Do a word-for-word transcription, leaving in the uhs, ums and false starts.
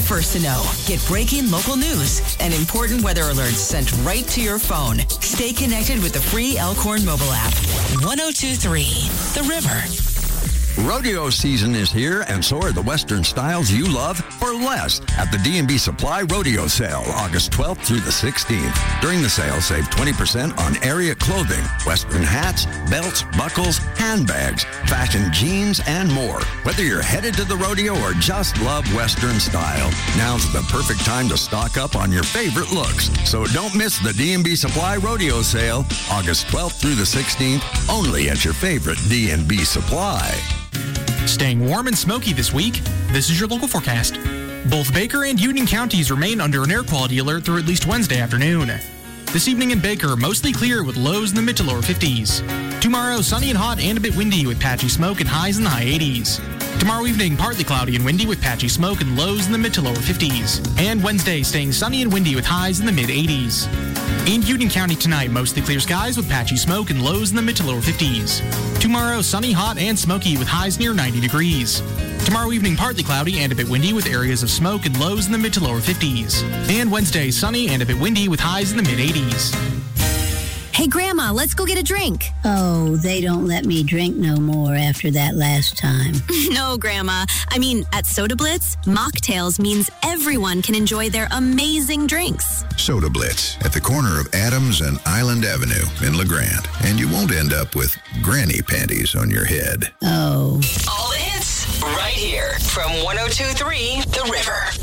first to know. Get breaking local news and important weather alerts sent right to your phone. Stay connected with the free Elkhorn mobile app. one oh two point three The River. Rodeo season is here, and so are the Western styles you love for less at the D and B Supply Rodeo Sale, August twelfth through the sixteenth. During the sale, save twenty percent on area clothing, Western hats, belts, buckles, handbags, fashion jeans, and more. Whether you're headed to the rodeo or just love Western style, now's the perfect time to stock up on your favorite looks. So don't miss the D and B Supply Rodeo Sale, August twelfth through the sixteenth, only at your favorite D and B Supply. Staying warm and smoky this week. This is your local forecast. Both Baker and Union counties remain under an air quality alert through at least Wednesday afternoon. This evening in Baker, mostly clear with lows in the mid to lower fifties. Tomorrow, sunny and hot and a bit windy with patchy smoke and highs in the high eighties. Tomorrow evening, partly cloudy and windy with patchy smoke and lows in the mid to lower fifties. And Wednesday, staying sunny and windy with highs in the mid eighties. In Union County tonight, mostly clear skies with patchy smoke and lows in the mid to lower fifties. Tomorrow, sunny, hot, and smoky with highs near ninety degrees. Tomorrow evening, partly cloudy and a bit windy with areas of smoke and lows in the mid to lower fifties. And Wednesday, sunny and a bit windy with highs in the mid eighties. Hey, Grandma, let's go get a drink. Oh, they don't let me drink no more after that last time. No, Grandma. I mean, at Soda Blitz, mocktails means everyone can enjoy their amazing drinks. Soda Blitz at the corner of Adams and Island Avenue in La Grande. And you won't end up with granny panties on your head. Oh. All the hits right here from one oh two point three The River.